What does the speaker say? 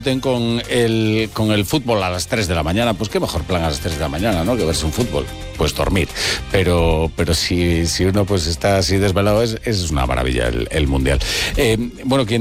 Con el fútbol a las 3 de la mañana, pues qué mejor plan a las 3 de la mañana, ¿no? Que verse un fútbol, pues dormir. Pero si uno pues está así desvelado, es una maravilla el Mundial. Bueno, quien